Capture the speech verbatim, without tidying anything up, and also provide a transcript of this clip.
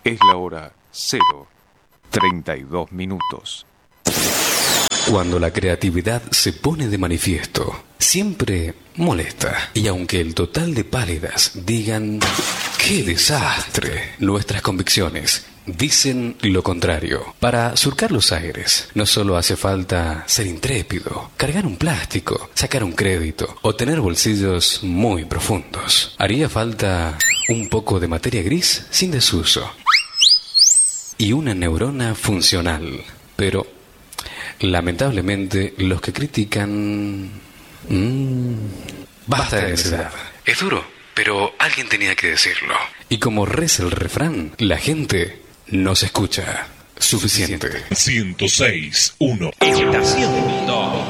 Es la hora cero treinta y dos minutos. Cuando la creatividad se pone de manifiesto, siempre molesta. Y aunque el total de pálidas digan ¡qué desastre!, nuestras convicciones dicen lo contrario. Para surcar los aires, no solo hace falta ser intrépido, cargar un plástico, sacar un crédito o tener bolsillos muy profundos. Haría falta un poco de materia gris sin desuso y una neurona funcional. Pero lamentablemente, los que critican... Mmm, basta de necedad. Es duro, pero alguien tenía que decirlo. Y como reza el refrán, la gente no se escucha suficiente. ciento seis punto uno Estación dos.